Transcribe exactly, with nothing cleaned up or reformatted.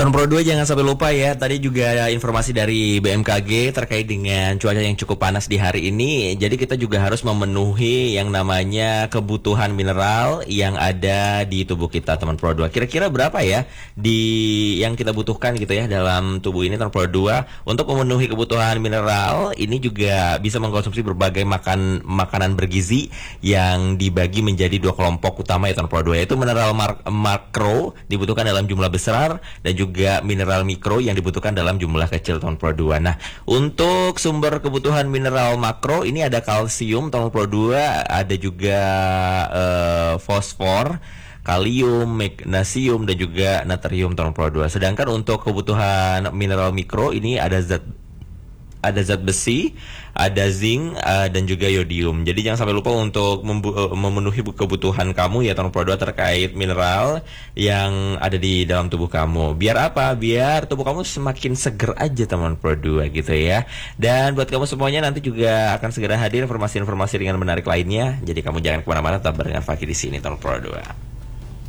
Tahun Pro dua jangan sampai lupa ya. Tadi juga ada informasi dari B M K G terkait dengan cuaca yang cukup panas di hari ini. Jadi kita juga harus memenuhi yang namanya kebutuhan mineral yang ada di tubuh kita, teman Pro dua. Kira-kira berapa ya di yang kita butuhkan gitu ya dalam tubuh ini, teman Pro dua, untuk memenuhi kebutuhan mineral. Ini juga bisa mengkonsumsi berbagai makan makanan bergizi yang dibagi menjadi dua kelompok utama ya, teman Pro dua, yaitu mineral makro dibutuhkan dalam jumlah besar dan juga juga mineral mikro yang dibutuhkan dalam jumlah kecil, tahun Pro dua. Nah, untuk sumber kebutuhan mineral makro ini ada kalsium, tahun Pro dua, ada juga uh, fosfor, kalium, magnesium, dan juga natrium, tahun Pro dua. Sedangkan untuk kebutuhan mineral mikro ini ada zat ada zat besi, ada zinc, uh, dan juga yodium. Jadi jangan sampai lupa untuk uh, memenuhi kebutuhan kamu ya, tahun Pro dua, terkait mineral yang ada di dalam tubuh kamu. Biar apa? Biar tubuh kamu semakin seger aja, teman Pro dua, gitu ya. Dan buat kamu semuanya, nanti juga akan segera hadir informasi-informasi ringan menarik lainnya. Jadi kamu jangan kemana-mana, tetap dengan Fakih di sini, tahun Pro dua.